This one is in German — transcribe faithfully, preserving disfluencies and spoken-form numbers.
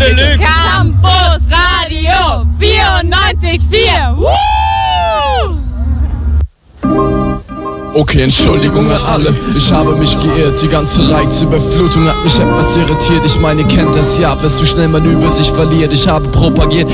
Berlin. Campus Radio vierundneunzig Komma vier. Woo! Okay, Entschuldigung an alle, ich habe mich geirrt. Die ganze Reizüberflutung hat mich etwas irritiert. Ich meine, ihr kennt das ja, bis wie schnell man über sich verliert. Ich habe propagiert,